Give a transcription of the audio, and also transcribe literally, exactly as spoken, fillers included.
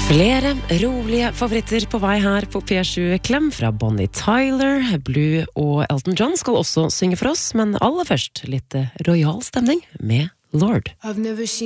Flere rolige favoritter på vei her på P sju. Klem fra Bonnie Tyler, Blue og Elton John skal også synge for oss, men aller først litt royal stemning med Lord. I've never seen